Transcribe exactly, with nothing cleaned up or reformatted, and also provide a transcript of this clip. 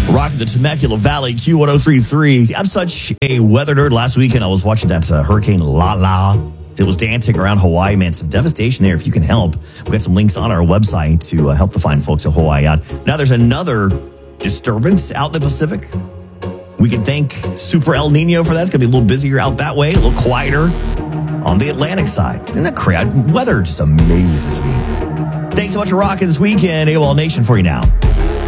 Rock the Temecula Valley, Q one oh three point three. See, I'm such a weather nerd. Last weekend, I was watching that uh, Hurricane Lala. It was dancing around Hawaii, man. Some devastation there. If you can help, we've got some links on our website to uh, help the fine folks of Hawaii out. Now, there's another disturbance out in the Pacific. We can thank Super El Nino for that. It's going to be a little busier out that way, a little quieter on the Atlantic side. And the crowd weather just amazes me. Thanks so much for rocking this weekend. A O L Nation for you now.